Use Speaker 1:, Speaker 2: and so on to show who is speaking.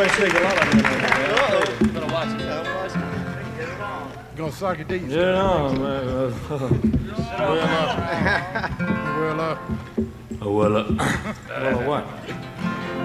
Speaker 1: make sure you get a lot of them.
Speaker 2: You better watch it.
Speaker 3: Gonna suck your dick.
Speaker 1: Get it on, man.
Speaker 3: Well up.
Speaker 1: Well, what?